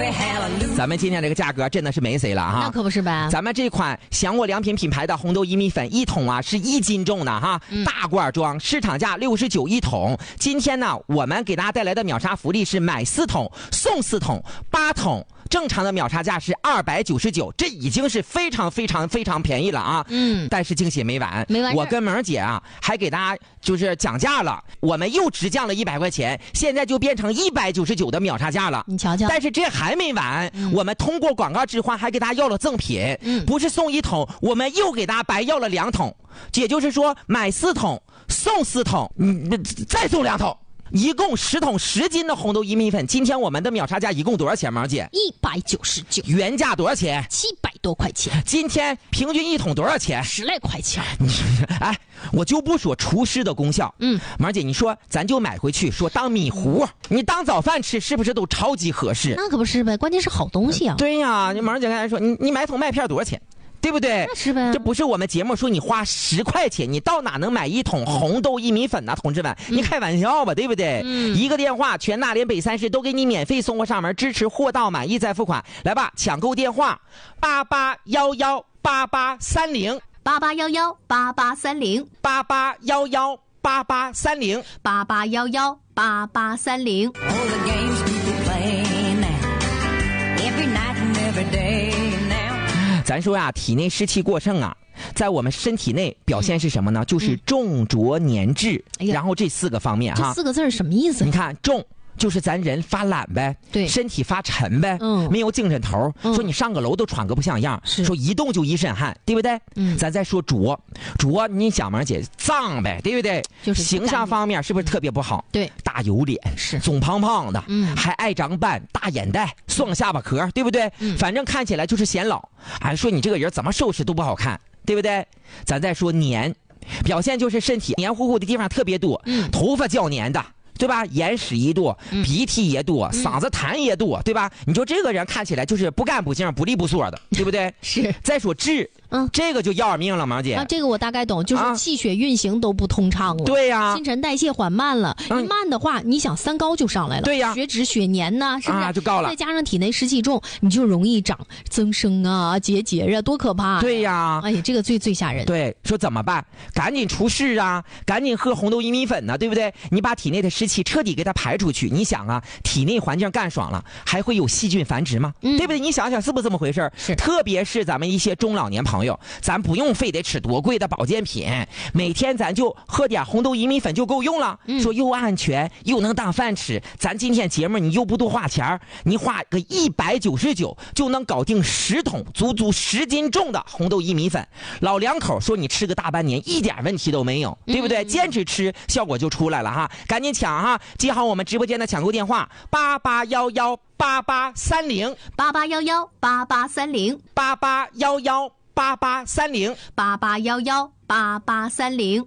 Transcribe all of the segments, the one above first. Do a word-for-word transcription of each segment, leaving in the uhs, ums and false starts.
咱们今天这个价格真的是没谁了哈， 那可不是呗。 咱们这款享我良品品牌的红豆薏米粉一桶啊是一斤重的哈，嗯、大罐装，市场价六十九一桶。今天呢，我们给大家带来的秒杀福利是买四桶送四桶，八桶。正常的秒杀价是二百九十九，这已经是非常非常非常便宜了啊！嗯，但是惊喜没完， 没完。 我跟萌姐啊，还给大家就是讲价了，我们又直降了一百块钱，现在就变成一百九十九的秒杀价了。 你瞧瞧， 但是这还没完，嗯、我们通过广告置换还给大家要了赠品，嗯，不是送一桶，我们又给大家白要了两桶，也就是说买四桶送四桶，嗯，再送两桶。一共十桶十斤的红豆薏米粉，今天我们的秒杀价一共多少钱？毛姐， 一百九十九， 原价多少钱？ 七百多块钱。今天平均一桶多少钱？ 十来块钱。 哎，我就不说厨师的功效，嗯，毛姐，你说咱就买回去，说当米糊，你当早饭吃，是不是都超级合适？ 那可不是呗，关键是好东西啊。 对呀，你毛姐刚才说，你你买桶麦片多少钱？对不对？ 是呗。 这不是我们节目说你花十块钱，你到哪能买一桶红豆薏米粉呢？同志们，嗯、你开玩笑吧，对不对？嗯、一个电话，全大连北三市都给你免费送货上门，支持货到满意再付款。来吧，抢购电话八八幺幺八八三零八八幺幺八八三零八八幺幺八八三零八八幺幺八八三零。 咱说呀、啊，体内湿气过盛啊，在我们身体内表现是什么呢？嗯、就是重浊黏滞，嗯、然后这四个方面哈。 这四个字是什么意思？ 你看重。就是咱人发懒呗， 对， 身体发沉呗，嗯，没有精神头，嗯、说你上个楼都喘个不像样，说一动就一身汗，对不对？嗯，咱再说浊，浊，你想嘛姐脏呗，对不对？ 就是形象方面是不是特别不好？ 对， 大油脸， 是总胖胖的，嗯，还爱长斑，大眼袋，双下巴壳，对不对？嗯，反正看起来就是显老，还说你这个人怎么收拾都不好看，对不对？咱再说黏，表现就是身体黏糊糊的地方特别多，嗯，头发较黏的。对吧？眼屎一多，鼻涕也多，嗯、嗓子痰也多，对吧？你说这个人看起来就是不干不净、不利不索的，对不对？ 是。再说治，嗯，这个就要命了，毛姐。 啊，这个我大概懂，就是气血运行都不通畅了。 对呀、啊， 新陈代谢缓慢了，一、嗯、慢的话，你想三高就上来了。 对呀、啊， 血脂、血粘呐，是不是、 啊、就高了？ 再加上体内湿气重，你就容易长增生啊、结节啊，多可怕、啊！ 对呀、啊， 哎呀，这个最最吓人。 对，说怎么办？赶紧除湿啊，赶紧喝红豆薏米粉呢，对不对？你把体内的湿气彻底给它排出去。你想啊，体内环境干爽了，还会有细菌繁殖吗？嗯、对不对？你想想是不是这么回事？ 是。 特别是咱们一些中老年朋友，咱不用非得吃多贵的保健品，每天咱就喝点红豆薏米粉就够用了。嗯、说又安全又能当饭吃，咱今天节目你又不多花钱，你花个一百九十九就能搞定十桶足足十斤重的红豆薏米粉。老两口说你吃个大半年一点问题都没有，对不对？嗯、坚持吃效果就出来了哈，赶紧抢哈！记好我们直播间的抢购电话八八幺幺八八三零八八幺幺八八三零八八幺幺八八三零八八幺幺八八三零。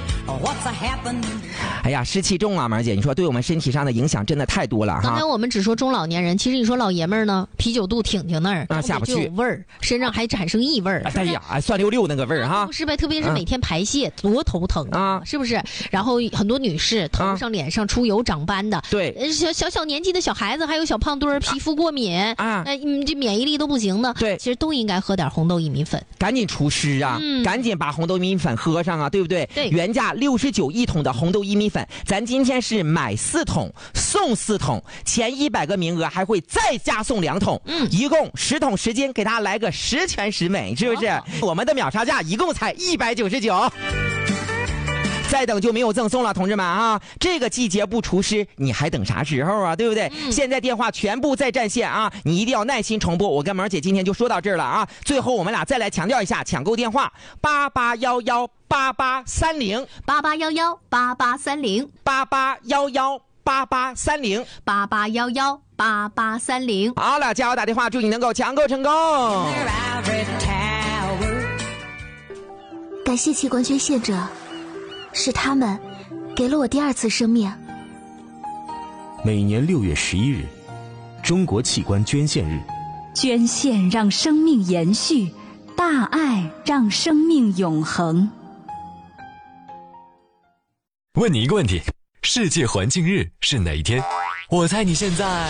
哎呀，湿气重啊，马姐，你说对我们身体上的影响真的太多了哈。 刚才我们只说中老年人，其实你说老爷们儿呢，啤酒肚挺挺那儿， 啊下不去， 就有味儿，身上还产生异味儿。 哎呀，酸溜溜那个味儿哈。 不是呗？特别是每天排泄，多头疼啊，是不是？然后很多女士头上、脸上出油、长斑的， 对， 小小小年纪的小孩子，还有小胖墩儿，皮肤过敏啊，哎，嗯，这免疫力都不行的， 对， 其实都应该喝点红豆薏米粉， 赶紧除湿啊，嗯，赶紧把红豆薏米粉喝上啊，对不对？ 对， 原价六十九一桶的红豆薏米粉，咱今天是买四桶送四桶，前一百个名额还会再加送两桶，嗯，一共十桶十斤，给大家来个十全十美，是不是？哦、我们的秒杀价一共才一百九十九。再等就没有赠送了，同志们啊！这个季节不除湿，你还等啥时候啊？对不对？嗯、现在电话全部在占线啊，你一定要耐心重播。我跟萌姐今天就说到这儿了啊！最后我们俩再来强调一下抢购电话：八八幺幺八八三零八八幺幺八八三零八八幺幺八八三零八八幺幺八八三零。 好了，加油打电话，祝你能够抢购成功！ 感谢器官捐献者。是他们给了我第二次生命。 每年六月十一日，中国器官捐献日。 捐献让生命延续，大爱让生命永恒。 问你一个问题：世界环境日是哪一天？我猜你现在